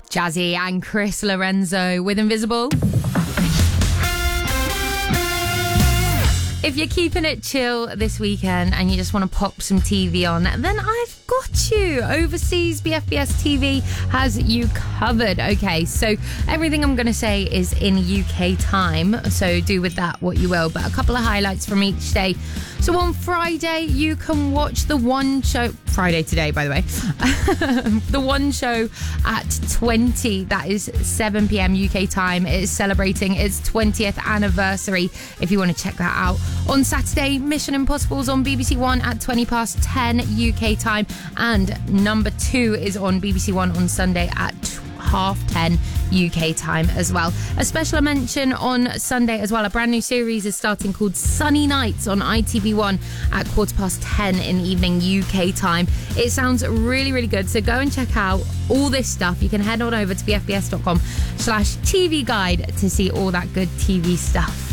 Jazzy and Chris Lorenzo with Invisible. If you're keeping it chill this weekend and you just want to pop some TV on, then I've got you. Overseas BFBS TV has you covered. Okay, so everything I'm going to say is in UK time, so do with that what you will, but a couple of highlights from each day. So on Friday, you can watch The One Show. Friday today, by the way. The One Show at 20. That is 7 p.m. UK time. It is celebrating its 20th anniversary, if you want to check that out. On Saturday, Mission Impossible's on BBC One at 20 past 10 UK time. And number 2 is on BBC One on Sunday at 10:30 UK time as well. A special mention on Sunday as well. A brand new series is starting called Sunny Nights on ITV1 at 10:15 in the evening UK time. It sounds really, really good. So go and check out all this stuff. You can head on over to bfbs.com/TV guide to see all that good TV stuff.